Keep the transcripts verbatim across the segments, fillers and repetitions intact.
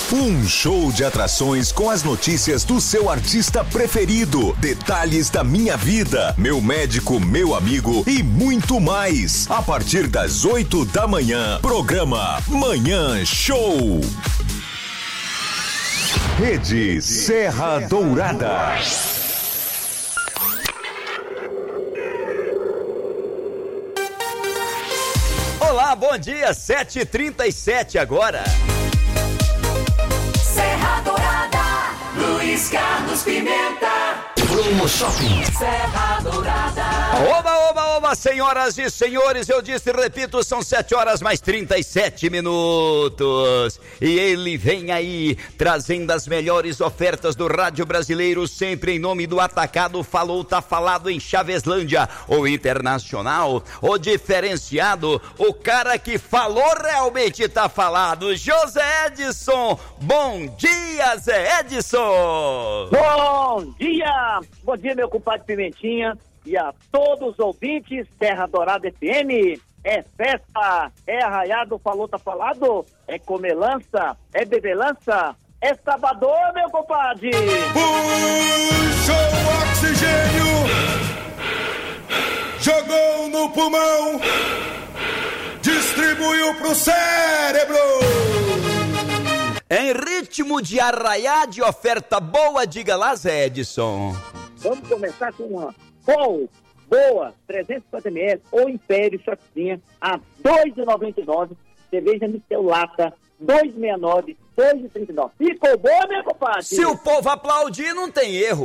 Um show de atrações com as notícias do seu artista preferido, detalhes da minha vida, meu médico, meu amigo e muito mais. A partir das oito da manhã, programa Manhã Show. Rede Serra Dourada. Olá, bom dia, sete e trinta e sete agora. Serra Dourada, Luiz Carlos Pimenta. Promo Shopping. Serra Dourada. Oba, oba, oba, senhoras e senhores, eu disse e repito, são sete horas mais trinta e sete minutos. E ele vem aí, trazendo as melhores ofertas do rádio brasileiro, sempre em nome do Atacado. Falou, tá falado em Chaveslândia, o internacional, o diferenciado, o cara que falou realmente tá falado. José Edson, bom dia, Zé Edson. Bom dia, bom dia, meu compadre Pimentinha. E a todos os ouvintes, Serra Dourada F M, é festa, é arraiado, falou, tá falado, é comelança, é bebelança, é sabador, meu compadre. Puxou o oxigênio, jogou no pulmão, distribuiu pro cérebro. Em ritmo de arraiar de oferta boa, diga lá, Zé Edson. Vamos começar com uma Pol, boa, trezentos e cinquenta mililitros, ou Império, shotzinha, a dois reais e noventa e nove centavos. Cerveja Mistel Lata, dois reais e sessenta e nove centavos, dois reais e trinta e nove centavos. Ficou boa, meu compadre? Se o povo aplaudir, não tem erro.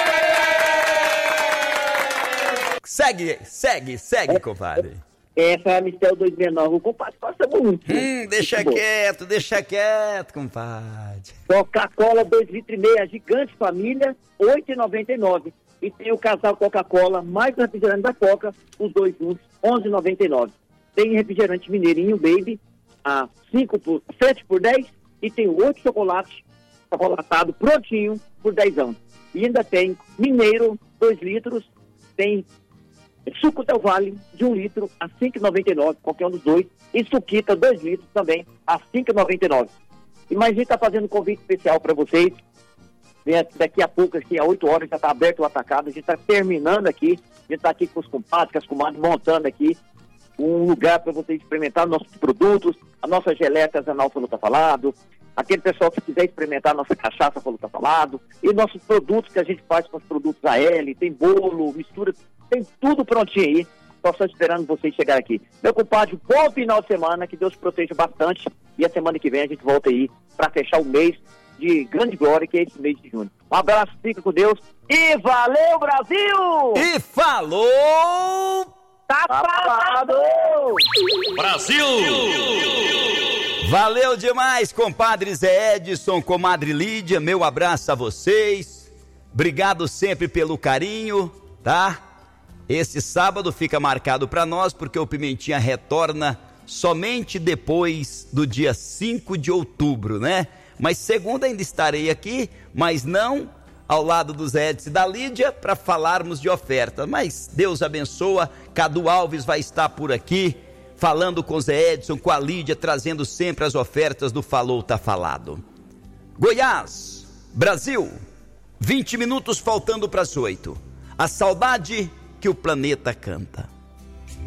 Segue, segue, segue, é, compadre. Essa é a Mistel dois reais e sessenta e nove centavos. O compadre gosta muito. Hum, deixa quieto, deixa quieto, compadre. Coca-Cola dois litros e meio, a Gigante Família, oito reais e noventa e nove centavos. E tem o casal Coca-Cola, mais o refrigerante da Coca, os dois juntos, onze reais e noventa e nove centavos. Tem refrigerante Mineirinho Baby, a cinco por, sete por dez, e tem oito chocolates, chocolatado prontinho, por dez anos. E ainda tem Mineiro, dois litros, tem Suco Del Vale, de um litro, a cinco reais e noventa e nove centavos, qualquer um dos dois, e Suquita, dois litros, também, a cinco reais e noventa e nove centavos. E mais a gente está fazendo um convite especial para vocês. Daqui a pouco, aqui, às oito horas, já está aberto o atacado. A gente está terminando aqui. A gente está aqui com os compadres, com as comadres, montando aqui um lugar para vocês experimentar nossos produtos, a nossa geleia artesanal falou tá falado, aquele pessoal que quiser experimentar a nossa cachaça falou tá falado, e nossos produtos que a gente faz com os produtos A L, tem bolo, mistura, tem tudo prontinho aí. Só estou esperando vocês chegarem aqui. Meu compadre, bom final de semana, que Deus proteja bastante. E a semana que vem a gente volta aí para fechar o mês de grande glória, que é esse mês de junho. Um abraço, fica com Deus e valeu, Brasil! E falou! Tá falado! Brasil! Valeu demais, compadre Zé Edson, comadre Lídia, meu abraço a vocês. Obrigado sempre pelo carinho, tá? Esse sábado fica marcado para nós, porque o Pimentinha retorna somente depois do dia cinco de outubro, né? Mas segunda ainda estarei aqui, mas não ao lado do Zé Edson e da Lídia para falarmos de oferta. Mas Deus abençoa, Cadu Alves vai estar por aqui, falando com o Zé Edson, com a Lídia, trazendo sempre as ofertas do Falou Tá Falado. Goiás, Brasil, vinte minutos faltando para as oito. A saudade que o planeta canta.